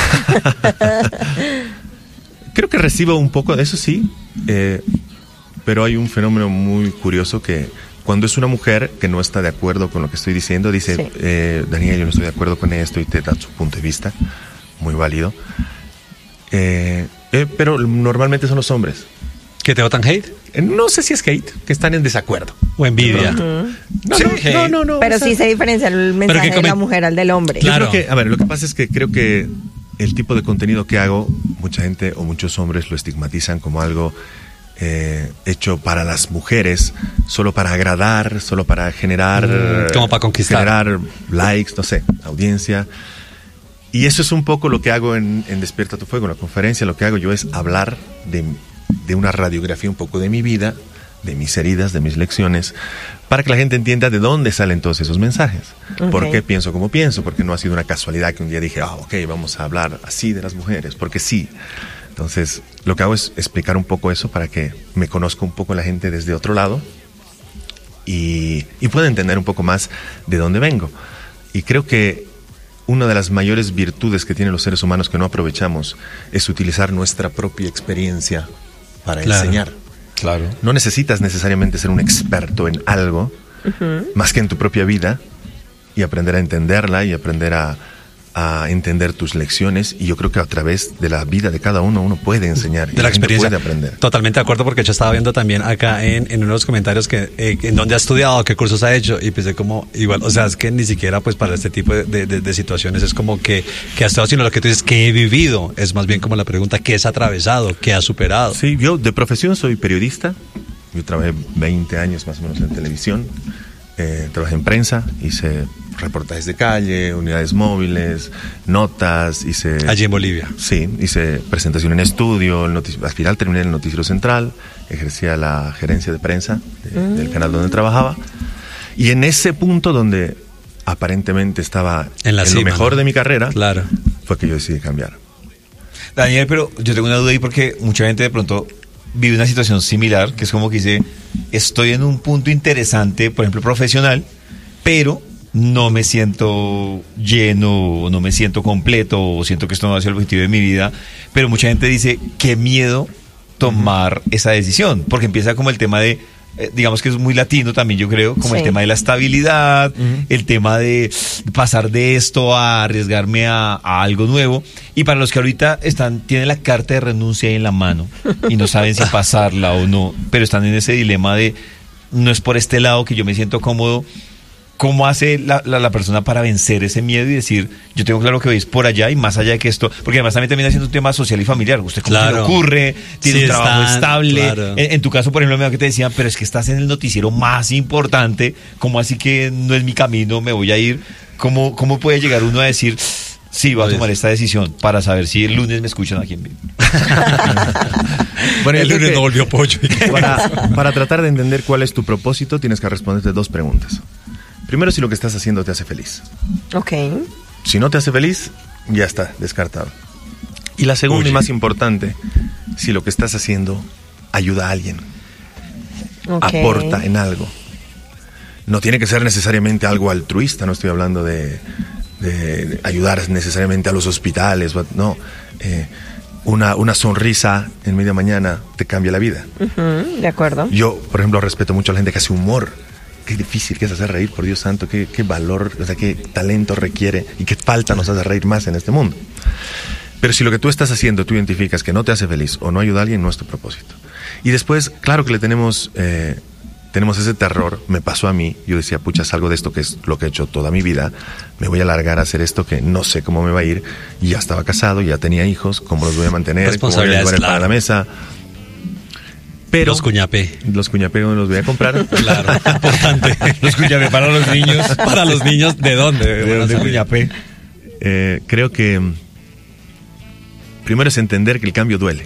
Creo que recibo un poco de eso, sí. Eh, pero hay un fenómeno muy curioso que cuando es una mujer que no está de acuerdo con lo que estoy diciendo, dice, Sí. eh, Daniel, yo no estoy de acuerdo con esto, y te da su punto de vista, muy válido. Eh, eh, pero normalmente son los hombres. ¿Que te botan hate? Eh, no sé si es hate, que están en desacuerdo. ¿O envidia? Ujú. No, Sí, no, hate. no, no, no, Pero o sea, sí se diferencia el mensaje que de la comen- mujer al del hombre. Claro. Yo creo que, a ver, lo que pasa es que creo que el tipo de contenido que hago, mucha gente o muchos hombres lo estigmatizan como algo eh, hecho para las mujeres, solo para agradar, solo para generar... Mm, como para conquistar. Generar likes, no sé, audiencia. Y eso es un poco lo que hago en, en Despierta tu Fuego, en la conferencia. Lo que hago yo es hablar de, de una radiografía un poco de mi vida, de mis heridas, de mis lecciones, para que la gente entienda de dónde salen todos esos mensajes. Okay. ¿Por qué pienso como pienso? Porque no ha sido una casualidad que un día dije, ah, oh, ok, vamos a hablar así de las mujeres, porque sí. Entonces, lo que hago es explicar un poco eso para que me conozca un poco la gente desde otro lado y, y pueda entender un poco más de dónde vengo. Y creo que una de las mayores virtudes que tienen los seres humanos que no aprovechamos es utilizar nuestra propia experiencia para claro. enseñar. Claro. No necesitas necesariamente ser un experto en algo, uh-huh. más que en tu propia vida, y aprender a entenderla y aprender a, a entender tus lecciones. Y yo creo que a través de la vida de cada uno, uno puede enseñar. De la experiencia. Puede aprender. Totalmente de acuerdo, porque yo estaba viendo también acá en, en uno de los comentarios que eh, en dónde ha estudiado, qué cursos ha hecho, y pensé como, igual, o sea, es que ni siquiera pues para este tipo de, de, de situaciones es como que, que has estado, sino lo que tú dices, que he vivido, es más bien como la pregunta, ¿qué has atravesado? ¿Qué has superado? Sí, yo de profesión soy periodista, yo trabajé veinte años más o menos en televisión, eh, trabajé en prensa, hice reportajes de calle, unidades móviles, notas, hice... Allí en Bolivia. Sí, hice presentación en estudio, el notic- al final terminé en el Noticiero Central, ejercía la gerencia de prensa de, mm. del canal donde trabajaba, y en ese punto donde aparentemente estaba en, la en cima, lo mejor ¿no? de mi carrera, claro. fue que yo decidí cambiar. Daniel, pero yo tengo una duda ahí porque mucha gente de pronto vive una situación similar, que es como que dice, estoy en un punto interesante, por ejemplo, profesional, pero no me siento lleno, no me siento completo, o siento que esto no va a ser el objetivo de mi vida, pero mucha gente dice, qué miedo tomar uh-huh. esa decisión, porque empieza como el tema de, eh, digamos que es muy latino también, yo creo, como sí. el tema de la estabilidad, uh-huh. el tema de pasar de esto a arriesgarme a, a algo nuevo, y para los que ahorita están, tienen la carta de renuncia ahí en la mano, y no saben si pasarla o no, pero están en ese dilema de, no es por este lado que yo me siento cómodo. ¿Cómo hace la, la, la persona para vencer ese miedo y decir, yo tengo claro que veis por allá y más allá de que esto, porque además también termina siendo un tema social y familiar, usted cómo claro. se le ocurre, tiene sí, un trabajo están, estable, claro. en, en tu caso por ejemplo me que te decían, pero es que estás en el noticiero más importante, ¿cómo así que no es mi camino, me voy a ir? ¿Cómo, cómo puede llegar uno a decir, sí, voy a tomar esta decisión para saber si el lunes me escuchan aquí en vivo? Bueno, el lunes no volvió pollo. Para, para tratar de entender cuál es tu propósito, tienes que responderte dos preguntas. Primero, si lo que estás haciendo te hace feliz. Ok. Si no te hace feliz, ya está, descartado. Y la segunda Oye. y más importante, si lo que estás haciendo ayuda a alguien, okay. aporta en algo. No tiene que ser necesariamente algo altruista, no estoy hablando de, de, de ayudar necesariamente a los hospitales, no. Eh, una, una sonrisa en media mañana te cambia la vida. Uh-huh, de acuerdo. Yo, por ejemplo, respeto mucho a la gente que hace humor. Qué difícil que es hacer reír, por Dios santo, qué, qué valor, o sea, qué talento requiere y qué falta nos hace reír más en este mundo. Pero si lo que tú estás haciendo, tú identificas que no te hace feliz o no ayuda a alguien, no es tu propósito. Y después, claro que le tenemos, eh, tenemos ese terror, me pasó a mí, yo decía, pucha, salgo de esto que es lo que he hecho toda mi vida, me voy a largar a hacer esto que no sé cómo me va a ir, y ya estaba casado, ya tenía hijos, cómo los voy a mantener, cómo voy a llevar el pan a la mesa. Pero los cuñapé. Los cuñapé no los voy a comprar. Claro, importante. Los cuñapé para los niños. Para los niños, ¿de dónde? ¿De, ¿De dónde cuñapé? Eh, creo que primero es entender que el cambio duele.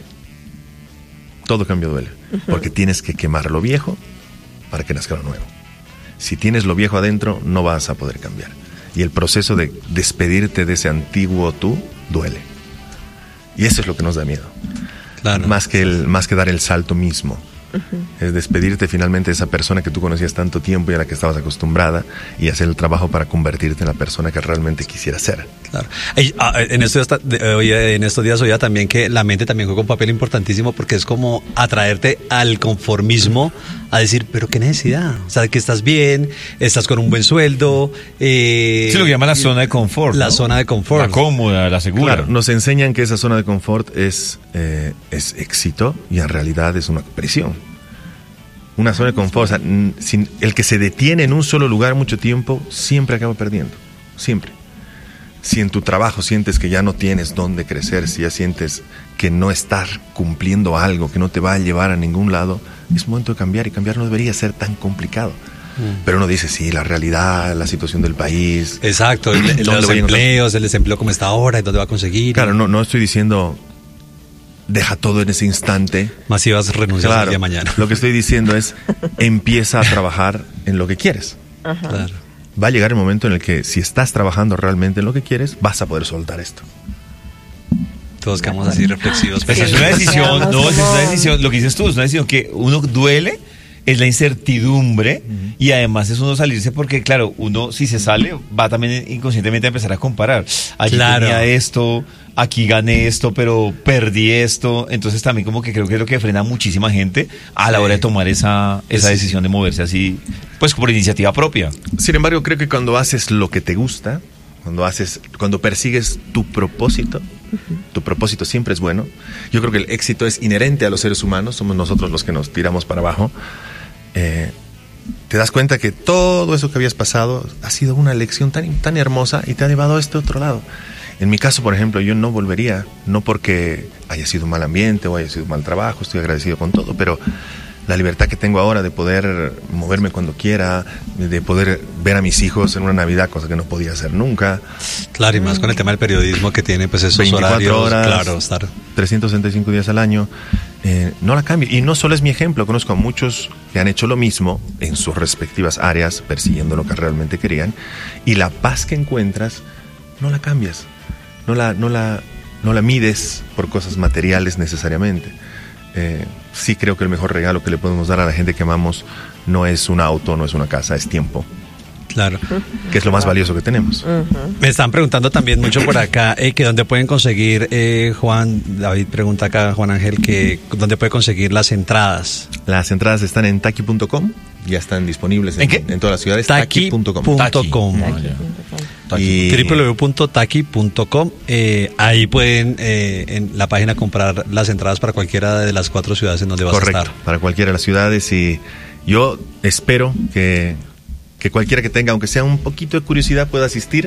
Todo cambio duele. Uh-huh. Porque tienes que quemar lo viejo para que nazca lo nuevo. Si tienes lo viejo adentro, no vas a poder cambiar. Y el proceso de despedirte de ese antiguo tú duele. Y eso es lo que nos da miedo. Claro. Más que el, más que dar el salto mismo. Uh-huh. Es despedirte finalmente de esa persona que tú conocías tanto tiempo y a la que estabas acostumbrada y hacer el trabajo para convertirte en la persona que realmente quisieras ser. Claro. En estos, en estos días oía también que la mente también juega un papel importantísimo porque es como atraerte al conformismo, a decir, pero qué necesidad, o sea, que estás bien, estás con un buen sueldo. Eh, sí, lo que llama la zona de confort. La ¿no? zona de confort. La cómoda, la segura. Claro, nos enseñan que esa zona de confort es, eh, es éxito y en realidad es una prisión. Una zona de confort, o sea, sin, el que se detiene en un solo lugar mucho tiempo siempre acaba perdiendo, siempre. Si en tu trabajo sientes que ya no tienes dónde crecer, si ya sientes que no estás cumpliendo algo, que no te va a llevar a ningún lado, es momento de cambiar, y cambiar no debería ser tan complicado. Mm. Pero uno dice, sí, la realidad, la situación del país. Exacto, el, el, los empleos, el desempleo como está ahora, ¿y dónde va a conseguir? Claro, no, no estoy diciendo deja todo en ese instante. Masivas renuncias claro, el día de mañana. Lo que estoy diciendo es, empieza a trabajar en lo que quieres. Ajá. Claro. Va a llegar el momento en el que si estás trabajando realmente en lo que quieres, vas a poder soltar esto. Todos quedamos así reflexivos. Pues es una decisión, no, como... es una decisión, lo que dices tú, es una decisión que uno duele, es la incertidumbre, uh-huh. y además es uno salirse porque, claro, uno si se sale, va también inconscientemente a empezar a comparar. Allí claro. tenía esto, aquí gané esto, pero perdí esto, entonces también como que creo que es lo que frena a muchísima gente a la hora de tomar esa, esa sí. decisión de moverse así, pues por iniciativa propia. Sin embargo, creo que cuando haces lo que te gusta, cuando haces, cuando persigues tu propósito, uh-huh. tu propósito siempre es bueno. Yo creo que el éxito es inherente a los seres humanos, somos nosotros los que nos tiramos para abajo. Eh, te das cuenta que todo eso que habías pasado ha sido una lección tan, tan hermosa y te ha llevado a este otro lado. En mi caso, por ejemplo, yo no volvería, no porque haya sido mal ambiente o haya sido mal trabajo, estoy agradecido con todo, pero la libertad que tengo ahora de poder moverme cuando quiera, de poder ver a mis hijos en una Navidad, cosa que no podía hacer nunca. Claro, y más con el tema del periodismo que tiene, pues esos veinticuatro horarios, horas, claro, estar trescientos sesenta y cinco días al año, eh, no la cambio. Y no solo es mi ejemplo, conozco a muchos que han hecho lo mismo en sus respectivas áreas, persiguiendo lo que realmente querían, y la paz que encuentras, no la cambias, no la, no la, no la mides por cosas materiales necesariamente. Eh, sí creo que el mejor regalo que le podemos dar a la gente que amamos no es un auto, no es una casa, es tiempo. Claro. Que es lo más valioso que tenemos. Uh-huh. Me están preguntando también mucho por acá eh, que dónde pueden conseguir, eh, Juan, David pregunta acá, Juan Ángel, que dónde puede conseguir las entradas. Las entradas están en taki punto com, ya están disponibles en, ¿En, en todas las ciudades. taki punto com. Taki. Y w w w punto taki punto com, eh, ahí pueden eh, en la página comprar las entradas para cualquiera de las cuatro ciudades en donde vas Correcto, a estar. Para cualquiera de las ciudades, y yo espero que, que cualquiera que tenga, aunque sea un poquito de curiosidad, pueda asistir.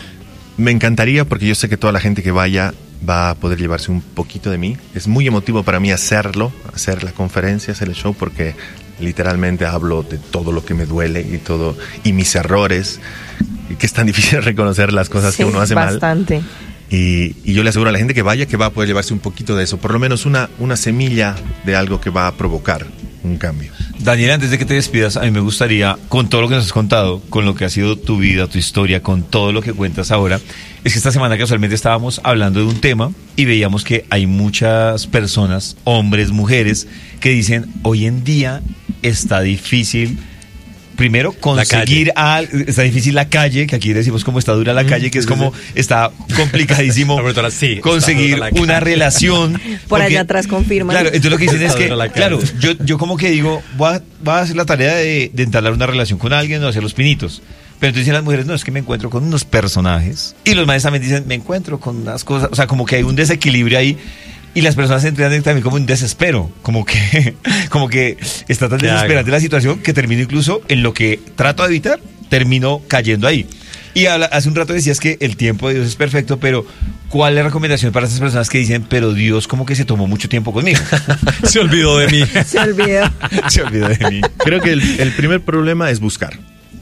Me encantaría, porque yo sé que toda la gente que vaya va a poder llevarse un poquito de mí. Es muy emotivo para mí hacerlo, hacer la conferencia, hacer el show, porque literalmente hablo de todo lo que me duele y todo, y mis errores, y que es tan difícil reconocer las cosas sí, que uno hace bastante. mal. Y, y yo le aseguro a la gente que vaya que va a poder llevarse un poquito de eso, por lo menos una, una semilla de algo que va a provocar un cambio. Daniel, antes de que te despidas, a mí me gustaría, con todo lo que nos has contado, con lo que ha sido tu vida, tu historia, con todo lo que cuentas ahora, es que esta semana casualmente estábamos hablando de un tema y veíamos que hay muchas personas, hombres, mujeres, que dicen, hoy en día está difícil, primero, conseguir al, está difícil la calle, que aquí decimos como está dura la calle, que es como está complicadísimo sí, conseguir una relación. Por porque, allá atrás confirman. Claro, entonces lo que dicen es que, la claro, yo, yo como que digo, voy a, voy a hacer la tarea de, de entablar una relación con alguien o hacer los pinitos. Pero entonces dicen las mujeres, no, es que me encuentro con unos personajes. Y los maestros también dicen, me encuentro con unas cosas, o sea, como que hay un desequilibrio ahí. Y las personas entran también como un desespero, como que, como que está tan desesperante la situación que termino incluso en lo que trato de evitar, termino cayendo ahí. Y habla, hace un rato decías que el tiempo de Dios es perfecto, pero ¿cuál es la recomendación para esas personas que dicen, pero Dios como que se tomó mucho tiempo conmigo? Se olvidó de mí. Se olvidó. Se olvidó de mí. Creo que el, el primer problema es buscar.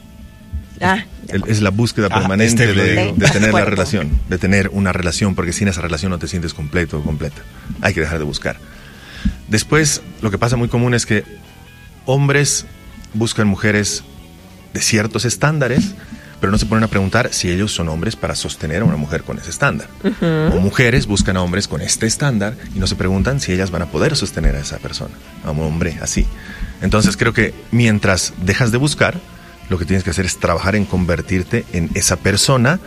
Ah, El, es la búsqueda Ah, permanente este de, de- de tener la Bueno. relación, de tener una relación, porque sin esa relación no te sientes completo o completa. Hay que dejar de buscar. Después, lo que pasa muy común es que hombres buscan mujeres de ciertos estándares, pero no se ponen a preguntar si ellos son hombres para sostener a una mujer con ese estándar. O mujeres buscan a hombres con este estándar y no se preguntan si ellas van a poder sostener a esa persona, a un hombre así. Entonces creo que mientras dejas de buscar, lo que tienes que hacer es trabajar en convertirte en esa persona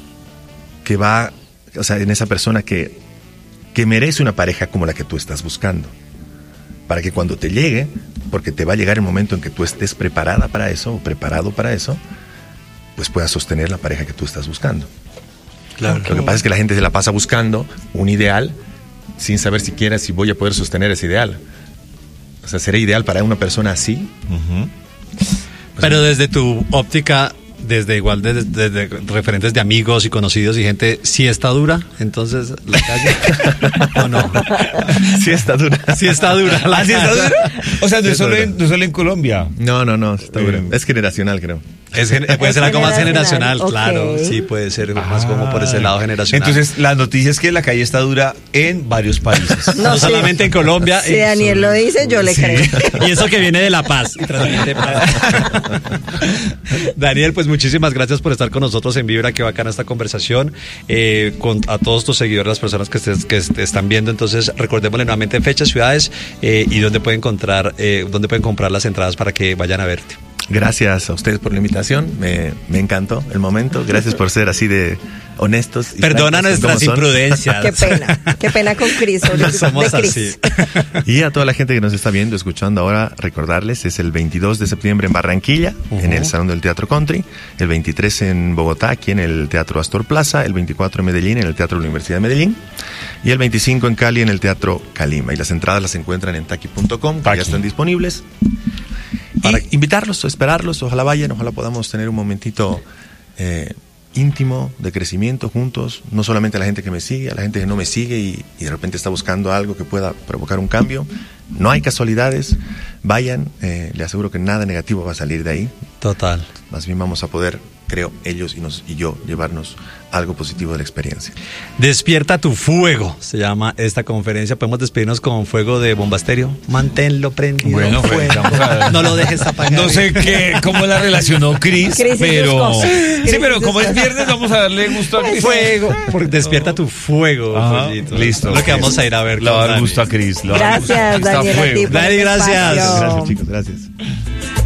que va, o sea, en esa persona que, que merece una pareja como la que tú estás buscando. Para que cuando te llegue, porque te va a llegar el momento en que tú estés preparada para eso o preparado para eso, pues puedas sostener la pareja que tú estás buscando. Claro. Lo que pasa es que la gente se la pasa buscando un ideal sin saber siquiera si voy a poder sostener ese ideal. O sea, ¿seré ideal para una persona así? Uh-huh. Pero desde tu óptica, desde igual, desde, desde referentes de amigos y conocidos y gente, sí está dura, entonces la calle, ¿o no? Sí está dura. Sí está dura. La ¿Ah, sí está calle. duro? O sea, no es Sí, solo está en, dura. no es solo en Colombia. No, no, no, está dura. Eh, Es generacional, creo. Es, gen- puede Es ser algo más generacional, generacional, claro. ok. Sí, puede ser más como por ese lado generacional. Entonces, la noticia es que la calle está dura en varios países. no, sí. solamente en Colombia. Si en Daniel su- lo dice, yo le Sí. creo. Y eso que viene de La Paz. Y transmite paz. Daniel, pues muchísimas gracias por estar con nosotros en Vibra. Qué bacana esta conversación. Eh, con, a todos tus seguidores, las personas que, estés- que te están viendo. Entonces, recordémosle nuevamente fechas, ciudades eh, y dónde pueden encontrar, eh, dónde pueden comprar las entradas para que vayan a verte. Gracias a ustedes por la invitación. Me, me encantó el momento. Gracias por ser así de honestos. y Perdona francos en nuestras cómo son. imprudencias. Qué pena, qué pena con Cris. No somos así. Y a toda la gente que nos está viendo, escuchando ahora, recordarles, es el veintidós de septiembre en Barranquilla, Uh-huh. en el Salón del Teatro Country, el veintitrés en Bogotá, aquí en el Teatro Astor Plaza, el veinticuatro en Medellín, en el Teatro de la Universidad de Medellín, y el veinticinco en Cali, en el Teatro Calima. Y las entradas las encuentran en taqui punto com, que Taqui. ya están disponibles. Para invitarlos, esperarlos, ojalá vayan, ojalá podamos tener un momentito eh, íntimo de crecimiento juntos, no solamente a la gente que me sigue, a la gente que no me sigue y, y de repente está buscando algo que pueda provocar un cambio. No hay casualidades, vayan, eh, le aseguro que nada negativo va a salir de ahí, Total. más bien vamos a poder, creo, ellos y, nos, y yo llevarnos algo positivo de la experiencia. Despierta tu fuego, se llama esta conferencia. Podemos despedirnos con fuego de Bomba Estéreo. Manténlo prendido. Bueno, pues, fuego. vamos a ver. No lo dejes apagar. No sé qué, cómo la relacionó Cris, Cris y sus pero... cosas. Cris Sí, y pero sus como es cosas. viernes, vamos a darle gusto a Cris. Fuego. Porque despierta tu fuego, Ajá, pollito. listo. Lo que vamos a ir a ver. Le va a con dar Dani. gusto a Cris. le va a dar gusto. Gracias, Está Daniel, a fuego. ti por Dani, este gracias. espacio. Gracias, chicos, gracias.